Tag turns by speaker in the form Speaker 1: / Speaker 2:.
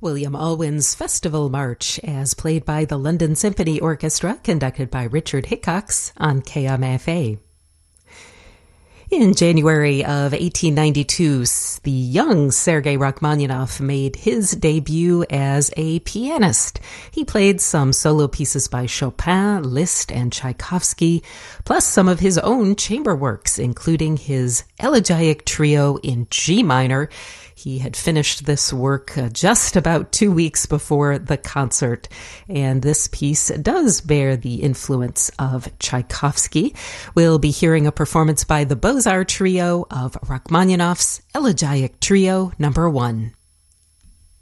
Speaker 1: William Alwyn's Festival March, as played by the London Symphony Orchestra, conducted by Richard Hickox on KMFA. In January of 1892, the young Sergei Rachmaninoff made his debut as a pianist. He played some solo pieces by Chopin, Liszt, and Tchaikovsky, plus some of his own chamber works, including his Elegiac Trio in G minor. He had finished this work just about 2 weeks before the concert, and this piece does bear the influence of Tchaikovsky. We'll be hearing a performance by the Beaux-Arts Trio of Rachmaninoff's Elegiac Trio No. 1.